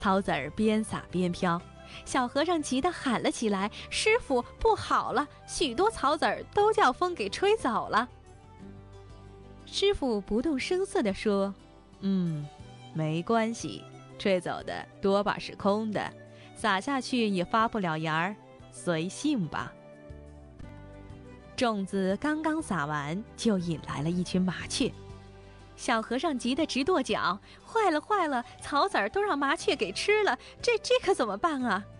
草籽儿边撒边飘。小和尚急得喊了起来：“师傅，不好了，许多草籽儿都叫风给吹走了。”师傅不动声色地说：“没关系，吹走的多半是空的，撒下去也发不了芽儿，随性吧。”种子刚刚撒完，就引来了一群麻雀。小和尚急得直跺脚：“坏了坏了，草籽儿都让麻雀给吃了，这可怎么办啊？”